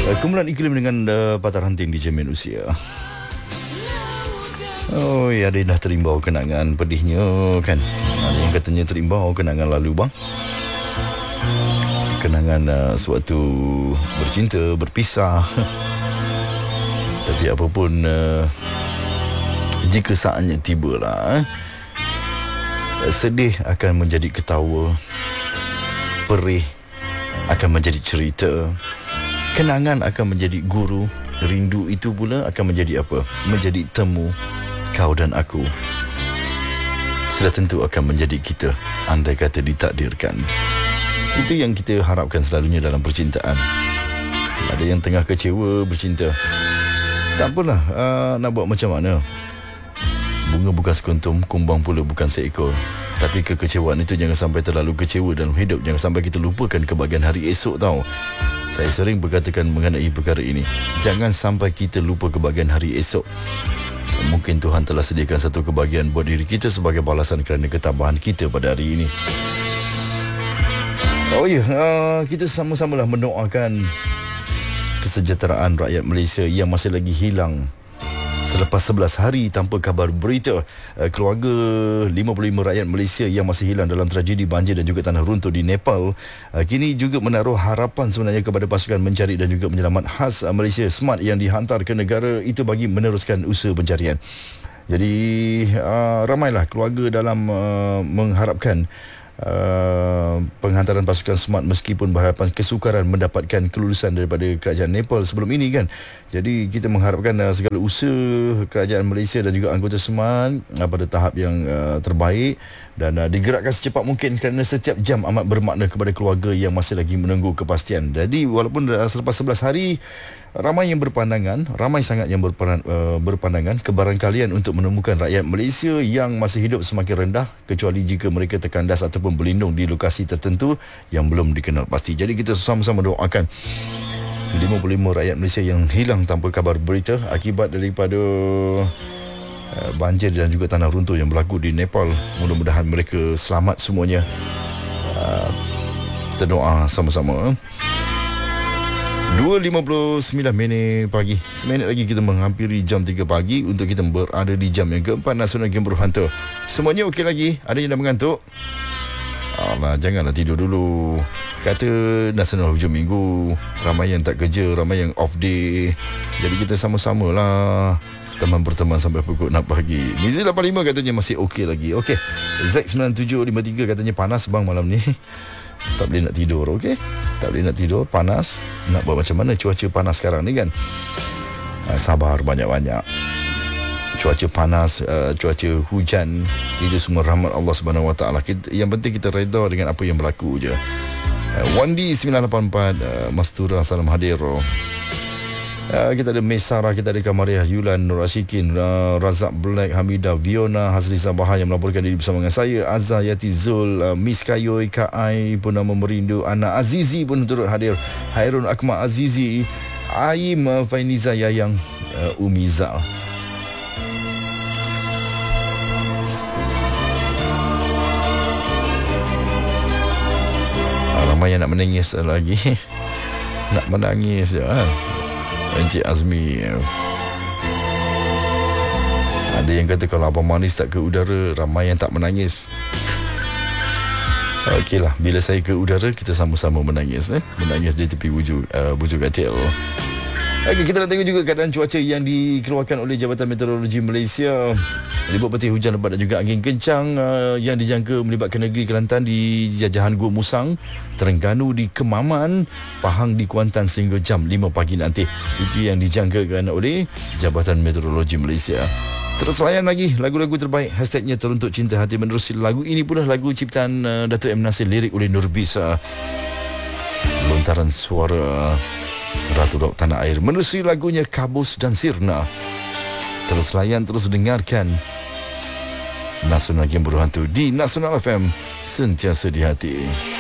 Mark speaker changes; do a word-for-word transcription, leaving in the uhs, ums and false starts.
Speaker 1: Uh, kumpulan iklim dengan uh, patah ranting di cermin usia. Oh ya, dia dah terimbau kenangan pedihnya kan. Ada yang katanya terimbau kenangan lalu bang. Kenangan uh, sewaktu bercinta, berpisah. Tapi apapun uh, jika saatnya tibalah, eh, sedih akan menjadi ketawa, perih akan menjadi cerita, kenangan akan menjadi guru, rindu itu pula akan menjadi apa? Menjadi temu kau dan aku. Sudah tentu akan menjadi kita, andai kata ditakdirkan. Itu yang kita harapkan selalunya dalam percintaan. Ada yang tengah kecewa bercinta, tak apalah, uh, nak buat macam mana? Bunga bukan sekuntum, kumbang pula bukan seekor. Tapi kekecewaan itu jangan sampai terlalu kecewa dalam hidup. Jangan sampai kita lupakan kebahagiaan hari esok tau. Saya sering berkatakan mengenai perkara ini. Jangan sampai kita lupa kebahagiaan hari esok. Mungkin Tuhan telah sediakan satu kebahagiaan buat diri kita sebagai balasan kerana ketabahan kita pada hari ini. Oh ya, uh, kita sama-samalah mendoakan kesejahteraan rakyat Malaysia yang masih lagi hilang. Selepas sebelas hari tanpa kabar berita, keluarga lima puluh lima rakyat Malaysia yang masih hilang dalam tragedi banjir dan juga tanah runtuh di Nepal kini juga menaruh harapan sebenarnya kepada pasukan mencari dan juga penyelamat khas Malaysia SMART yang dihantar ke negara itu bagi meneruskan usaha pencarian. Jadi ramailah keluarga dalam mengharapkan Uh, penghantaran pasukan SMART meskipun berharapan kesukaran mendapatkan kelulusan daripada kerajaan Nepal sebelum ini kan. Jadi kita mengharapkan uh, segala usaha kerajaan Malaysia dan juga anggota SMART uh, pada tahap yang uh, terbaik dan uh, digerakkan secepat mungkin kerana setiap jam amat bermakna kepada keluarga yang masih lagi menunggu kepastian. Jadi walaupun uh, selepas sebelas hari ramai yang berpandangan, ramai sangat yang berperan, uh, berpandangan kebarangkalian untuk menemukan rakyat Malaysia yang masih hidup semakin rendah kecuali jika mereka terkandas ataupun berlindung di lokasi tertentu yang belum dikenal pasti. Jadi kita sama-sama doakan lima puluh lima rakyat Malaysia yang hilang tanpa kabar berita akibat daripada uh, banjir dan juga tanah runtuh yang berlaku di Nepal. Mudah-mudahan mereka selamat semuanya. Uh, kita doa sama-sama. dua lima puluh sembilan minit pagi. Seminit lagi kita menghampiri jam tiga pagi untuk kita berada di jam yang keempat Nasional Game Berhantar. Semuanya okey lagi? Ada yang dah mengantuk? Alah, janganlah tidur dulu. Kata Nasional Hujung Minggu, ramai yang tak kerja, ramai yang off day. Jadi kita sama-sama lah teman berteman sampai pukul enam pagi. Nizi lapan puluh lima katanya masih okey lagi. Okey. Z sembilan tujuh lima tiga katanya panas bang malam ni. Tak boleh nak tidur, okey? Tak boleh nak tidur, panas. Nak buat macam mana cuaca panas sekarang ni kan? Uh, sabar banyak-banyak. Cuaca panas, uh, cuaca hujan, itu semua rahmat Allah Subhanahu Wa Taala. Yang penting kita redha dengan apa yang berlaku je. Uh, Wandi sembilan lapan empat, uh, Mastura salam hadir. Uh, kita ada Mesara, kita ada Kamariah, Yulan, Nur Ashikin, uh, Razak Black, Hamidah, Viona, Hazri Sabah yang melaporkan diri bersama dengan saya, Azza, Yati Zul, uh, Miss Kayoy, Kak Ai, Purnama Merindu, Ana Azizi pun turut hadir, Hairun Akmal Azizi, Aim, uh, Fainiza Yayang, uh, Umi Zal. Uh, ramai yang nak menangis lagi. Nak menangis je ha? Encik Azmi. Ada yang kata kalau abang manis tak ke udara, ramai yang tak menangis. Okeylah, bila saya ke udara, kita sama-sama menangis eh? Menangis di tepi wujud uh, Bujur Katil. Okey, kita nak tengok juga keadaan cuaca yang dikeluarkan oleh Jabatan Meteorologi Malaysia. Ribut petih, hujan lebat dan juga angin kencang uh, yang dijangka melibatkan negeri Kelantan di jajahan Gua Musang, Terengganu di Kemaman, Pahang di Kuantan sehingga jam lima pagi nanti. Itu yang dijangkakan oleh Jabatan Meteorologi Malaysia. Terus layan lagi lagu-lagu terbaik. Hashtagnya Teruntuk Cinta Hati menerusi. Lagu ini pula lagu ciptaan uh, Dato' M. Nasir, lirik oleh Nurbisa. Lontaran suara Ratu Rock Tanah Air menerusi lagunya Kabus dan Sirna. Terus layan, terus dengarkan Nasional Game Berhantu di Nasional F M, sentiasa di hati.